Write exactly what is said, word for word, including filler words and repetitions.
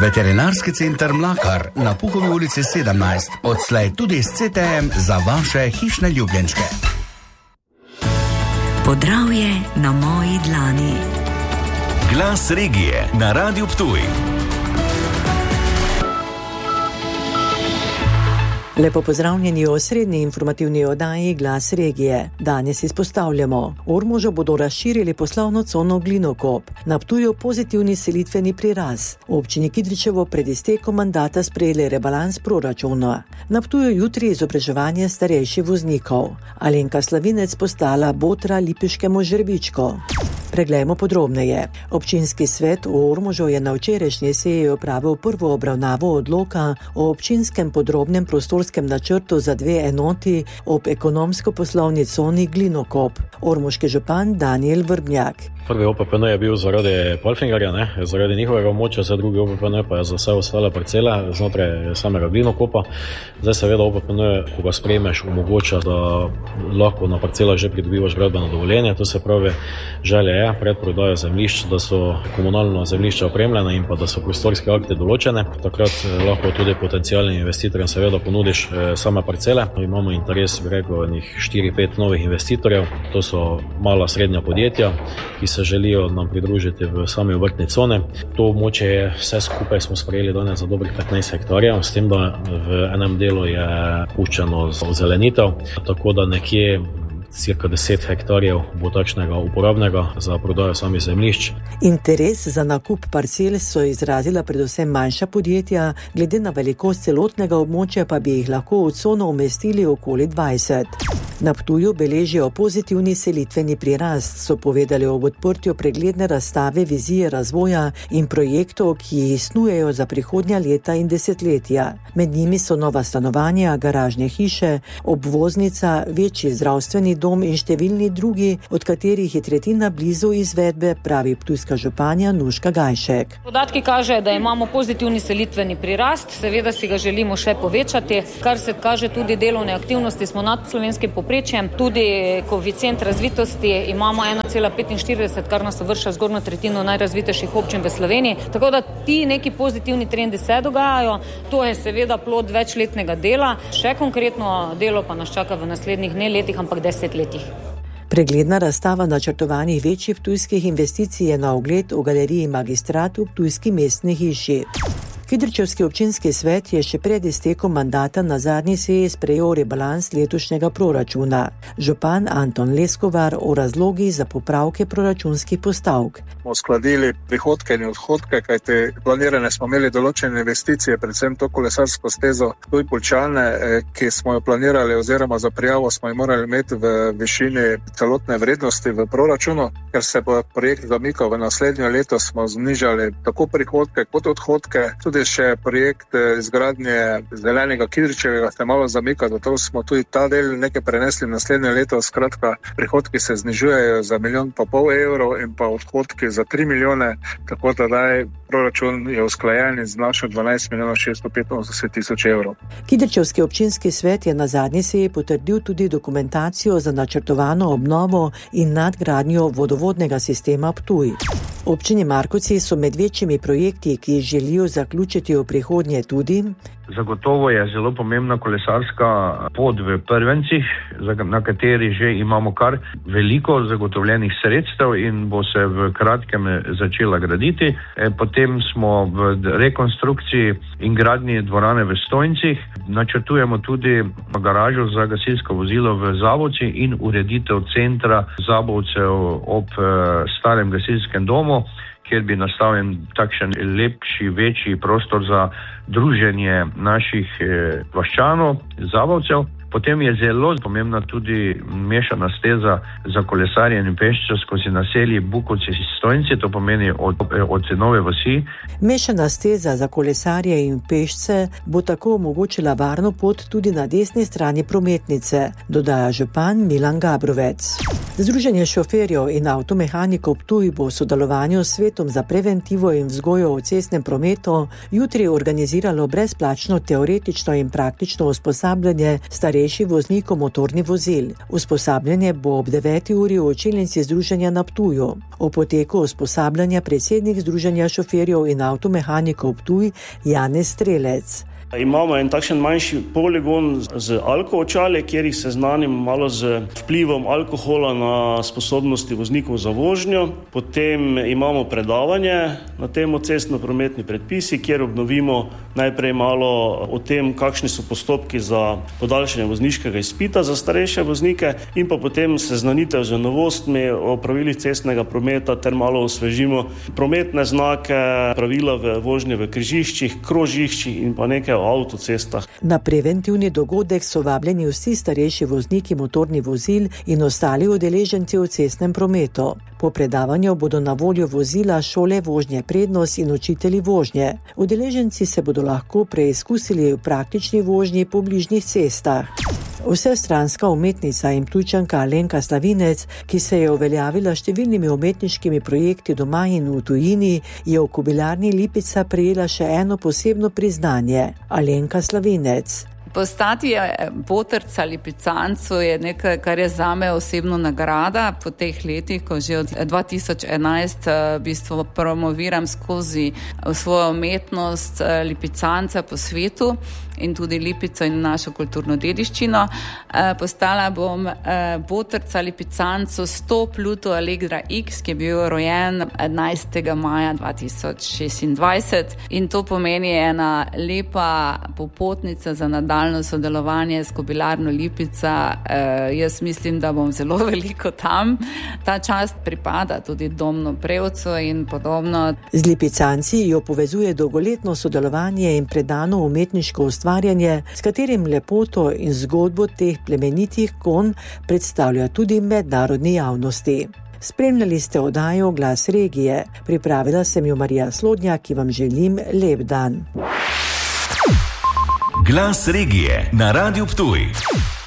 Veterinarski center Mlakar na Puhovi ulici sedemnajst, odslej tudi s C T M za vaše hišne ljubljenčke. Podravje na moji dlani. Glas regije na Radiu Ptuj. Lepo pozdravljeni v osrednji informativni oddaji Glas regije. Danes izpostavljamo. V Ormožu bodo razširili poslovno cono Glinokop. Na Ptuju pozitivni selitveni prirast. V občini Kidričevo pred iztekom mandata sprejeli rebalans proračuna. Na Ptuju jutri izobraževanje starejših voznikov. Alenka Slavinec postala botra lipiškemu žrebičku. Preglejmo podrobneje. Občinski svet v Ormožu je na včerajšnji seji opravil prvo obravnavo odloka o občinskem podrobnem prostorskem načrtu za dve enoti ob ekonomsko-poslovni coni Glinokop. Ormoški župan Danijel Vrbnjak. Prvi O P P N je bil zaradi Palfingerja, ne, zaradi njihovega območja, za drugi O P P N pa je za vse ostale parcele znotraj samega Glinokopa. Zdaj seveda O P P N, ko ga sprejmeš, omogoča, da lahko na parcelah že pridobivaš gradbeno dovoljenje. To se pravi, želja je predprodaja zemljišč, da so komunalna zemljišča opremljena in pa da so prostorski akti določene. Takrat lahko tudi potencialnim investitorjem seveda ponudiš same parcele. Imamo interes, bi rekel, enih štiri pet novih investitorjev. To so mala srednja podjetja, ki se želijo nam pridružiti v sami obrtni cone. To območje je vse skupaj smo sprejeli danes za dobrih petnajst hektarjev, s tem, da v enem delu je puščeno za ozelenitev, tako da nekje cirka deset hektarjev bo takšnega uporabnega za prodajo samih zemljišč. Interes za nakup parcel so izrazila predvsem manjša podjetja, glede na velikost celotnega območja pa bi jih lahko v cono umestili okoli dvajset. Na Ptuju beležijo pozitivni selitveni prirast, so povedali ob odprtju pregledne razstave vizije razvoja in projektov, ki jih snujejo za prihodnja leta in desetletja. Med njimi so nova stanovanja, garažne hiše, obvoznica, večji zdravstveni dom in številni drugi, od katerih je tretjina blizu izvedbe, pravi ptujska županja Nuška Gajšek. Podatki kažejo, da imamo pozitivni selitveni prirast, seveda si ga želimo še povečati, kar se kaže tudi delovne aktivnosti, smo nad slovenskim povprečjem, tudi koeficient razvitosti imamo ena cela petinštirideset, kar nas uvršča zgornjo tretjino najrazvitejših občin v Sloveniji, tako da ti neki pozitivni trendi se dogajajo, to je seveda plod večletnega dela, še konkretno delo pa nas čaka v naslednjih ne letih, ampak deset letih. Pregledna razstava načrtovanih večjih ptujskih investicij je na ogled v galeriji Magistrat v Ptujski mestni hiši. Kidričevski občinski svet je še pred iztekom mandata na zadnji seji sprejel rebalans letošnjega proračuna. Župan Anton Leskovar o razlogih za popravke proračunskih postavk. Smo uskladili prihodke in odhodke, kajte planirane smo imeli določene investicije, predvsem to kolesarsko stezo Ptuj-Poljčane, ki smo jo planirali oziroma za prijavo smo jo morali imeti v višini celotne vrednosti v proračunu. Ker se bo projekt zamikal v naslednjo leto, smo znižali tako prihodke kot odhodke. Tudi še projekt izgradnje zelenega Kidričevega se malo zamika, zato smo tudi ta del nekaj prenesli v naslednje leto. Skratka, prihodki se znižujejo za milijon pa pol evrov in pa odhodki za tri milijone, tako da daj proračun je usklajen in znašal dvanajst milijonov šeststo petinosemdeset tisoč evrov. Kidričevski občinski svet je na zadnji seji potrdil tudi dokumentacijo za načrtovano obnovo in nadgradnjo vodovodnega sistema Ptuj. Občini Markovci so med večjimi projekti, ki jih želijo zaključiti v prihodnje tudi. Zagotovo je zelo pomembna kolesarska pot v Prvencih, na kateri že imamo kar veliko zagotovljenih sredstev in bo se v kratkem začela graditi. Potem smo v rekonstrukciji in gradnji dvorane v Stojncih. Načrtujemo tudi garažo za gasilsko vozilo v Zabovci in ureditev centra Zabovcev ob starem gasilskem domu, kjer bi nastavljen takšen lepši, večji prostor za druženje naših eh, vaščanov, Zabovcev. Potem je zelo pomembna tudi mešana steza za kolesarjenje in pešce skozi naselje Bukovci in Stojnci, to pomeni od, od Nove vasi. Mešana steza za kolesarje in pešce bo tako omogočila varno pot tudi na desni strani prometnice, dodaja župan Milan Gabrovec. Združenje šoferjev in avtomehanikov Ptuj bo v sodelovanju s Svetom za preventivo in vzgojo v cestnem prometu jutri organiziralo brezplačno teoretično in praktično usposabljanje starejših starejših voznikov motornih vozil. Usposabljanje bo ob deveti uri v učilnici Združenja na Ptuju. O poteku usposabljanja predsednik Združenja šoferjev in avtomehanikov Ptuj Janez Strelec. Imamo en takšen manjši poligon z alkoočali, kjer jih seznanimo malo z vplivom alkohola na sposobnosti voznikov za vožnjo. Potem imamo predavanje na temo cestno-prometni predpisi, kjer obnovimo najprej malo o tem, kakšni so postopki za podaljšanje vozniškega izpita za starejše voznike in pa potem seznanitev z novostmi o pravilih cestnega prometa ter malo osvežimo prometne znake, pravila v vožnje v križiščih, krožiščih in pa nekaj avtocestah. Na preventivni dogodek so vabljeni vsi starejši vozniki motornih vozil in ostali udeleženci v cestnem prometu. Po predavanju bodo na voljo vozila šole vožnje prednost in učitelji vožnje. Udeleženci se bodo lahko preizkusili v praktični vožnji po bližnjih cestah. Vsestranska umetnica in Ptujčanka Alenka Slavinec, ki se je uveljavila številnimi umetniškimi projekti doma in v tujini, je v Kobilarni Lipica prejela še eno posebno priznanje. Alenka Slavinec. Postati botrca lipicancu je nekaj, kar je zame osebno nagrada po teh letih, ko že od dva tisoč enajst v bistvu promoviram skozi svojo umetnost lipicanca po svetu in tudi Lipico in našo kulturno dediščino. Postala bom botrca lipicancu sto Pluto Allegra X, ki je bil rojen enajstega maja dva tisoč šestindvajset in to pomeni ena lepa popotnica za nadaljnje sodelovanje s Kobilarno Lipica. E, jaz mislim, da bom zelo veliko tam. Ta čast pripada tudi Domnu Prevcu in podobno. Z lipicanci jo povezuje dolgoletno sodelovanje in predano umetniško ustvarjanje, s katerim lepoto in zgodbo teh plemenitih konj predstavlja tudi mednarodni javnosti. Spremljali ste oddajo Glas regije. Pripravila sem jo Marija Slodnjak, ki vam želim lep dan. Glas regije na Radiu Ptuj.